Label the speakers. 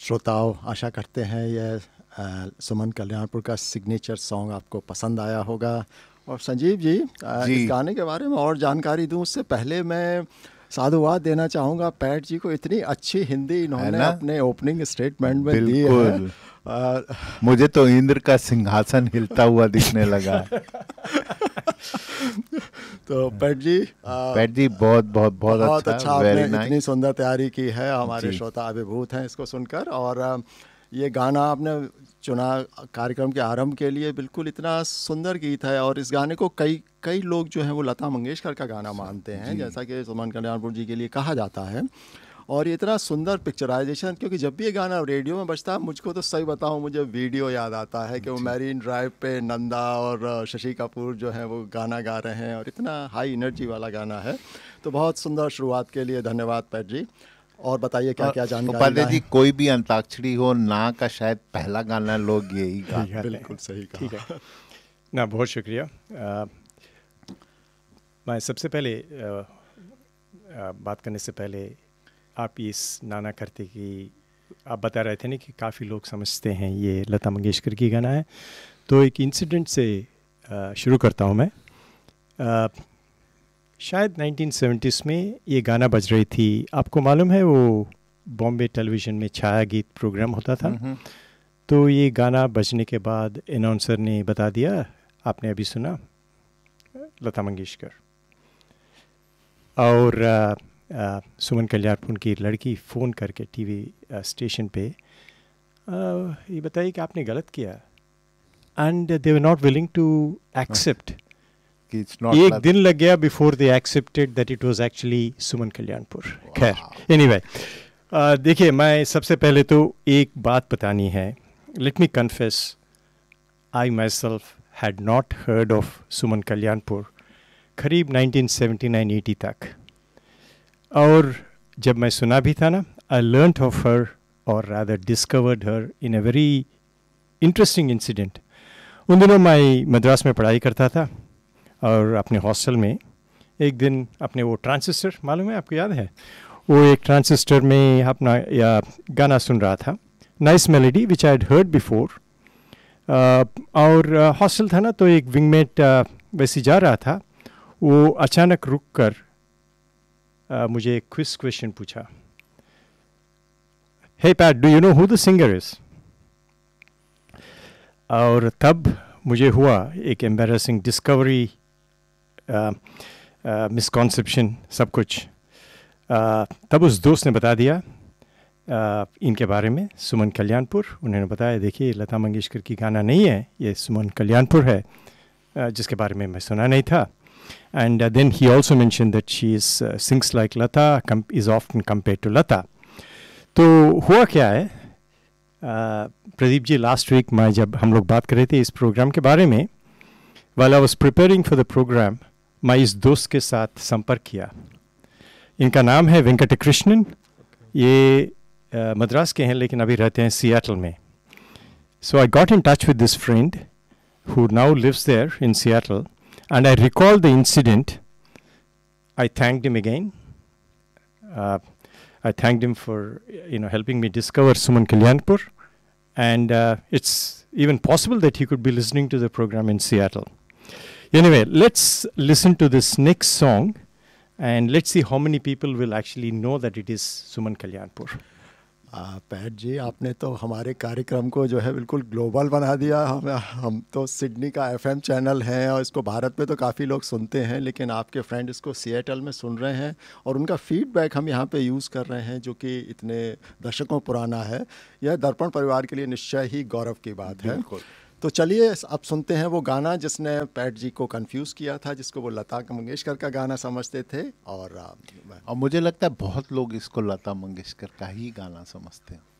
Speaker 1: श्रोताओं, आशा करते हैं यह सुमन कल्याणपुर का सिग्नेचर सॉन्ग आपको पसंद आया होगा। और संजीव जी, इस गाने के बारे में और जानकारी दूं उससे पहले मैं साधुवाद देना चाहूँगा पैट जी को। इतनी अच्छी हिंदी इन्होंने अपने ओपनिंग स्टेटमेंट में दी है।
Speaker 2: मुझे तो इंद्र का सिंहासन हिलता हुआ दिखने लगा।
Speaker 1: तो पैट जी बहुत अच्छा आपने इतनी सुंदर तैयारी की है। हमारे श्रोता अभिभूत हैं इसको सुनकर। और ये गाना आपने चुना कार्यक्रम के आरंभ के लिए, बिल्कुल इतना सुंदर गीत है। और इस गाने को कई लोग जो हैं वो लता मंगेशकर का गाना मानते हैं, जैसा कि सुमन कल्याणपुर जी के लिए कहा जाता है। और ये इतना सुंदर पिक्चराइजेशन, क्योंकि जब भी ये गाना रेडियो में बजता है, मुझको तो सही बताऊं, मुझे वीडियो याद आता है कि वो मैरीन ड्राइव पे नंदा और शशि कपूर जो है वो गाना गा रहे हैं, और इतना हाई एनर्जी वाला गाना है। तो बहुत सुंदर शुरुआत के लिए धन्यवाद पैट जी। और बताइए क्या क्या जानकारी।
Speaker 2: उपाध्याय जी, कोई भी अंताक्षरी हो ना का शायद पहला गाना लोग यही गाते हैं।
Speaker 1: बिल्कुल सही कहा।
Speaker 3: ठीक है ना, बहुत शुक्रिया। मैं सबसे पहले बात करने से पहले आप इस नाना करते की आप बता रहे थे ना कि काफ़ी लोग समझते हैं ये लता मंगेशकर की गाना है। तो एक इंसिडेंट से शुरू करता हूँ मैं। शायद 1970s में ये गाना बज रही थी। आपको मालूम है वो बॉम्बे टेलीविज़न में छाया गीत प्रोग्राम होता था। तो ये गाना बजने के बाद अनाउंसर ने बता दिया, आपने अभी सुना लता मंगेशकर। और सुमन कल्याणपुर की लड़की फ़ोन करके टीवी स्टेशन पे ये बताइए कि आपने गलत किया। And they were not willing to accept. एक दिन लग गया before they accepted that it was actually Suman Kalyanpur. खैर, एनीवे, देखिए, मैं सबसे पहले तो एक बात बतानी है। Let me confess, I my self had not heard of Suman Kalyanpur करीब 1979-80 तक। और जब मैं सुना भी था ना, आई लर्नड ऑफ हर, और rather discovered her in a very interesting incident. उन दिनों मैं मद्रास में पढ़ाई करता था, और अपने हॉस्टल में एक दिन अपने वो ट्रांसिस्टर, मालूम है आपको, याद है, वो एक ट्रांसिस्टर में अपना या गाना सुन रहा था, nice melody which I had heard before. और हॉस्टल था ना, तो एक विंगमेट वैसे जा रहा था, वो अचानक रुक कर मुझे एक क्विज क्वेश्चन पूछा, हे PAT, do you know who the singer is? और तब मुझे हुआ एक एम्बैरेसिंग डिस्कवरी, मिसकॉन्सेप्शन, सब कुछ। तब उस दोस्त ने बता दिया इनके बारे में, सुमन कल्याणपुर। उन्होंने बताया, देखिए, लता मंगेशकर की गाना नहीं है, ये सुमन कल्याणपुर है, जिसके बारे में मैं सुना नहीं था। And then he also mentioned that she sings like Lata, is often compared to Lata. तो हुआ क्या है, प्रदीप जी, लास्ट वीक मैं जब हम लोग बात कर रहे थे इस प्रोग्राम के बारे में, while I was preparing for the program, मैं इस दोस्त के साथ संपर्क किया। इनका नाम है वेंकट कृष्णन। ये मद्रास के हैं, लेकिन अभी रहते हैं सियाटल में। So I got in touch with this friend who now lives there in Seattle. And I recall the incident. I thanked him again. I thanked him for helping me discover Suman Kalyanpur, and it's even possible that he could be listening to the program in Seattle. Anyway, let's listen to this next song, and let's see how many people will actually know that it is Suman Kalyanpur.
Speaker 1: PAT जी, आपने तो हमारे कार्यक्रम को जो है बिल्कुल global बना दिया। हम तो सिडनी का एफएम चैनल है, और इसको भारत में तो काफ़ी लोग सुनते हैं, लेकिन आपके फ्रेंड इसको सिएटल में सुन रहे हैं, और उनका फीडबैक हम यहाँ पे यूज़ कर रहे हैं, जो कि इतने दशकों पुराना है। यह दर्पण परिवार के लिए निश्चय ही गौरव की बात है। तो चलिए अब सुनते हैं वो गाना जिसने पैट जी को कंफ्यूज किया था, जिसको वो लता मंगेशकर का गाना समझते थे। और
Speaker 2: मुझे लगता है बहुत लोग इसको लता मंगेशकर का ही गाना समझते हैं।